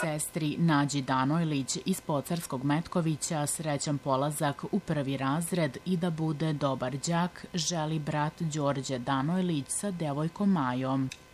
Sestri Nađi Danojlić iz Pocarskog Metkovića srećan polazak u prvi razred i da bude dobar đak želi brat Đorđe Danojlić sa devojkom Majom.